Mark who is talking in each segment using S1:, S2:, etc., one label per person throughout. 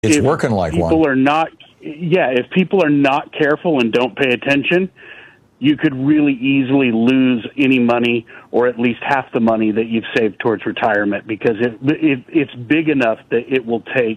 S1: It's working like one.
S2: If people are not careful and don't pay attention, you could really easily lose any money, or at least half the money that you've saved towards retirement, because it's big enough that it will take,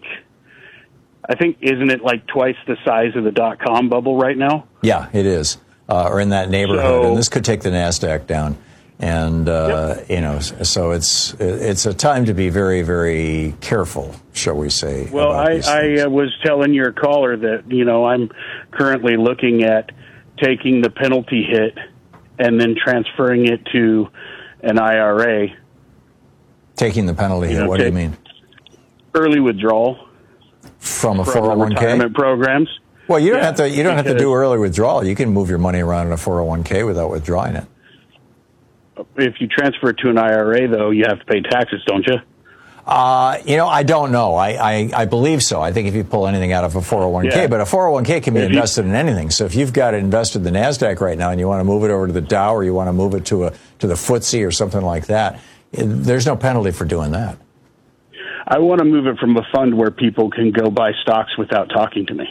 S2: I think, isn't it like twice the size of the .com bubble right now?
S1: Yeah, it is, or in that neighborhood, and this could take the NASDAQ down. And, so it's a time to be very, very careful, shall we say.
S2: Well, I was telling your caller that, I'm currently looking at taking the penalty hit and then transferring it to an IRA.
S1: Taking the penalty hit, what do you mean?
S2: Early withdrawal.
S1: From a 401k?
S2: Retirement programs.
S1: Well, you don't have to do early withdrawal. You can move your money around in a 401k without withdrawing it.
S2: If you transfer it to an IRA, though, you have to pay taxes, don't you?
S1: I don't know. I believe so. I think if you pull anything out of a 401k, but a 401k can be invested in anything. So if you've got it invested in the NASDAQ right now and you want to move it over to the Dow, or you want to move it to the FTSE or something like that, there's no penalty for doing that.
S2: I want to move it from a fund where people can go buy stocks without talking to me.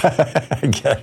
S1: I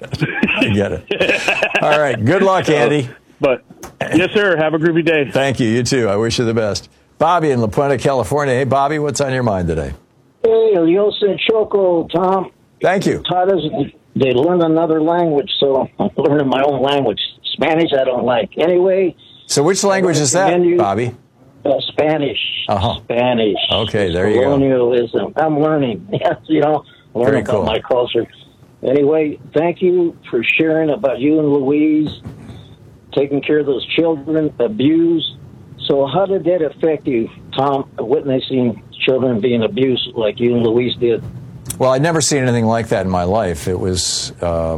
S1: get it. All right. Good luck, Andy.
S2: But, yes, sir. Have a groovy day.
S1: Thank you. You too. I wish you the best. Bobby in La Puente, California. Hey, Bobby, what's on your mind today?
S3: Hey, yo said Choco, Tom.
S1: Thank you.
S3: Taught us they learn another language, so I'm learning my own language. Spanish I don't like. Anyway.
S1: So which language is that, Bobby?
S3: Spanish.
S1: Uh-huh.
S3: Spanish.
S1: Okay, there you go.
S3: Colonialism. I'm learning. Learning about my culture. Anyway, thank you for sharing about you and Louise taking care of those children abused. So how did that affect you, Tom, witnessing children being abused like you and Louise did?
S1: Well, I'd never seen anything like that in my life. It was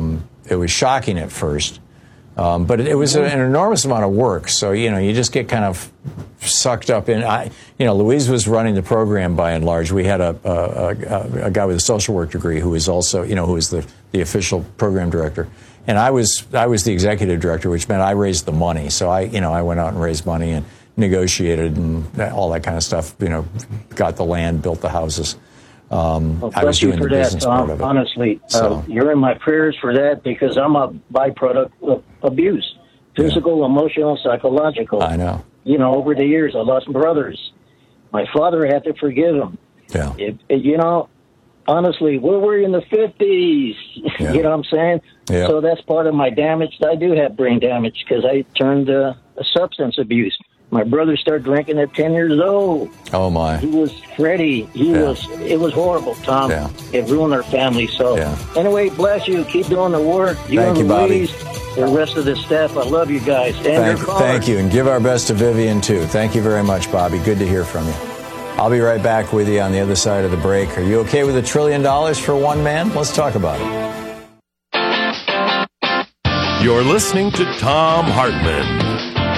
S1: shocking at first, but it was an enormous amount of work. So, you just get kind of sucked up in. Louise was running the program by and large. We had a guy with a social work degree who was also, who was the official program director. And I was the executive director, which meant I raised the money. So I went out and raised money and negotiated and all that kind of stuff. Got the land, built the houses. I was doing the business part of it.
S3: Honestly, you're in my prayers for that, because I'm a byproduct of abuse, physical, emotional, psychological.
S1: I know.
S3: Over the years, I lost brothers. My father had to forgive him.
S1: Yeah.
S3: Honestly, we're in the 50s.
S1: Yeah.
S3: You know what I'm saying?
S2: Yeah.
S3: So that's part of my damage. I do have brain damage because I turned a substance abuse. My brother started drinking at 10 years old.
S1: Oh, my.
S3: He was Freddie. It was horrible, Tom.
S1: Yeah.
S3: It ruined our family. So, anyway, bless you. Keep doing the work.
S1: Thank you, Bobby.
S3: The rest of the staff, I love you guys.
S1: Thank you. And give our best to Vivian, too. Thank you very much, Bobby. Good to hear from you. I'll be right back with you on the other side of the break. Are you okay with $1 trillion for one man? Let's talk about it.
S4: You're listening to Thom Hartmann.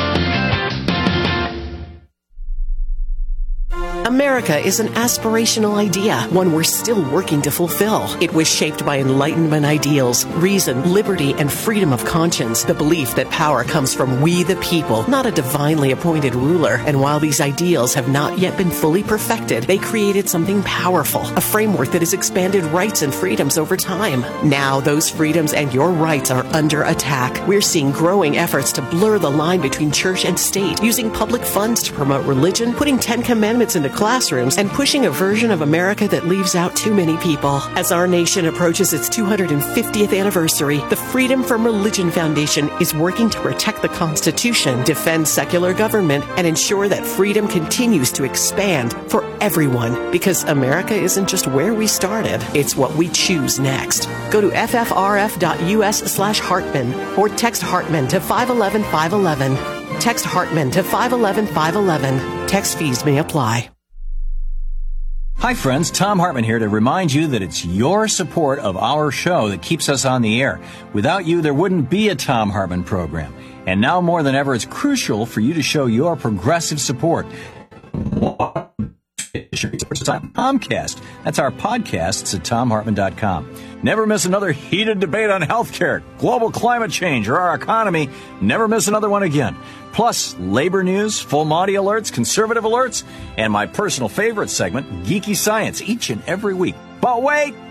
S5: America is an aspirational idea, one we're still working to fulfill. It was shaped by Enlightenment ideals, reason, liberty, and freedom of conscience, the belief that power comes from we the people, not a divinely appointed ruler. And while these ideals have not yet been fully perfected, they created something powerful, a framework that has expanded rights and freedoms over time. Now, those freedoms and your rights are under attack. We're seeing growing efforts to blur the line between church and state, using public funds to promote religion, putting 10 Commandments into classrooms, and pushing a version of America that leaves out too many people. As our nation approaches its 250th anniversary, the Freedom from Religion Foundation is working to protect the Constitution, defend secular government, and ensure that freedom continues to expand for everyone. Because America isn't just where we started, it's what we choose next. Go to ffrf.us/Hartman or text Hartman to 511-511. Text Hartman to 511-511. Text fees may apply.
S6: Hi friends, Thom Hartmann here to remind you that it's your support of our show that keeps us on the air. Without you, there wouldn't be a Thom Hartmann program. And now more than ever, it's crucial for you to show your progressive support. Comcast. That's our podcasts at ThomHartmann.com. Never miss another heated debate on healthcare, global climate change, or our economy. Never miss another one again. Plus, labor news, full Monty alerts, conservative alerts, and my personal favorite segment, Geeky Science, each and every week. But wait!